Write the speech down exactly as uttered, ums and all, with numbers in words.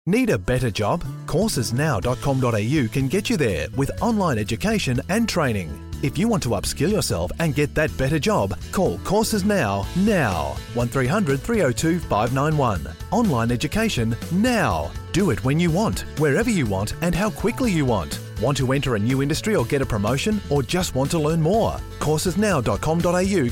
Need a better job? courses now dot com dot a u can get you there with online education and training. If you want to upskill yourself and get that better job, call Courses Now, now. one three hundred three oh two five nine one. Online education now. Do it when you want, wherever you want and how quickly you want. Want to enter a new industry or get a promotion or just want to learn more? courses now dot com dot a u